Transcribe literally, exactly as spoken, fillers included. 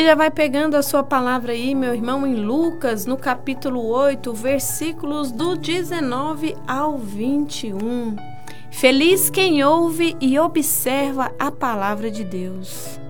já vai pegando a sua palavra aí, meu irmão, em Lucas, no capítulo oito, versículos do dezenove ao vinte e um. Feliz quem ouve e observa a palavra de Deus.